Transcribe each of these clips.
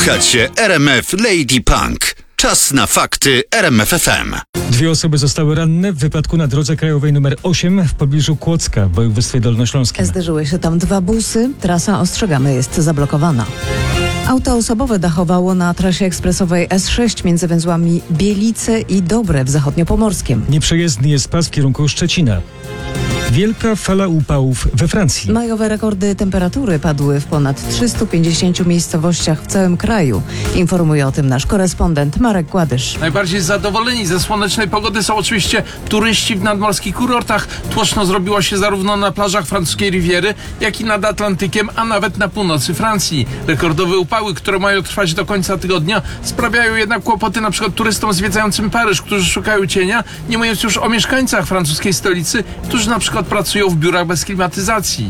Słuchacie RMF Lady Punk. Czas na fakty RMF FM. 2 osoby zostały ranne w wypadku na drodze krajowej nr 8 w pobliżu Kłodzka w województwie dolnośląskim. Zderzyły się tam 2 busy. Trasa, ostrzegamy, jest zablokowana. Auto osobowe dachowało na trasie ekspresowej S6 między węzłami Bielice i Dobre w Zachodniopomorskiem. Nieprzejezdny jest pas w kierunku Szczecina. Wielka fala upałów we Francji. Majowe rekordy temperatury padły w ponad 350 miejscowościach w całym kraju. Informuje o tym nasz korespondent Marek Gładysz. Najbardziej zadowoleni ze słonecznej pogody są oczywiście turyści w nadmorskich kurortach. Tłoczno zrobiło się zarówno na plażach francuskiej Riviery, jak i nad Atlantykiem, a nawet na północy Francji. Rekordowe upały, które mają trwać do końca tygodnia, sprawiają jednak kłopoty na przykład turystom zwiedzającym Paryż, którzy szukają cienia, nie mówiąc już o mieszkańcach francuskiej stolicy, którzy na przykład pracują w biurach bez klimatyzacji.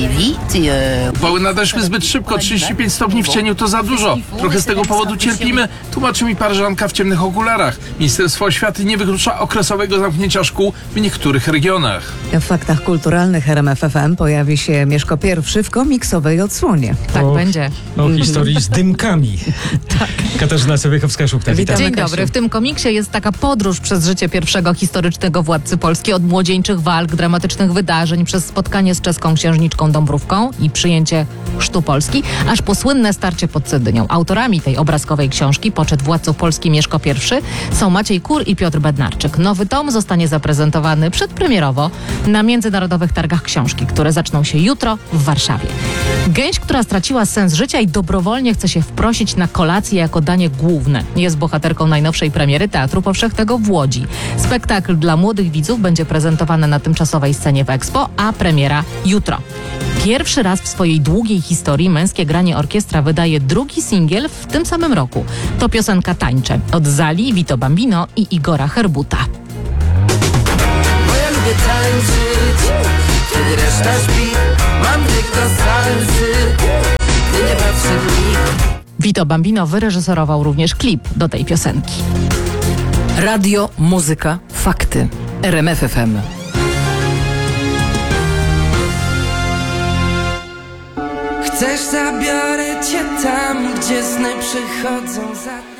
Upały nadeszły zbyt szybko, 35 stopni w cieniu to za dużo. Trochę z tego powodu cierpimy, tłumaczy mi paryżanka w ciemnych okularach. Ministerstwo Oświaty nie wyklucza okresowego zamknięcia szkół w niektórych regionach. W faktach kulturalnych RMF FM pojawi się Mieszko I w komiksowej odsłonie. Tak będzie. O historii z dymkami. Tak. Katarzyna Sowiechowska-Szupta, witam. Dzień dobry. W tym komiksie jest taka podróż przez życie pierwszego historycznego władcy Polski, od młodzieńczych walk, dramatycznych wydarzeń, przez spotkanie z czeską księżniczką Dąbrówką i przyjęcie chrztu Polski, aż po słynne starcie pod Cydynią. Autorami tej obrazkowej książki, Poczet władców Polski Mieszko I, są Maciej Kur i Piotr Bednarczyk. Nowy tom zostanie zaprezentowany przedpremierowo na Międzynarodowych Targach Książki, które zaczną się jutro w Warszawie. Gęś, która straciła sens życia i dobrowolnie chce się wprosić na kolację jako danie główne, jest bohaterką najnowszej premiery Teatru Powszechnego w Łodzi. Spektakl dla młodych widzów będzie prezentowany na tymczasowej scenie w Expo, a premiera jutro. Pierwszy raz w swojej długiej historii Męskie Granie Orkiestra wydaje drugi singiel w tym samym roku. To piosenka Tańczę od Zali, Vito Bambino i Igora Herbuta. Bo ja lubię tańczyć, kiedy reszta śpi. Mam tylko salsy, gdy nie patrzy nikt. Vito Bambino wyreżyserował również klip do tej piosenki. Radio, muzyka, fakty. RMF FM. Chcesz, zabiorę cię tam, gdzie sny przychodzą za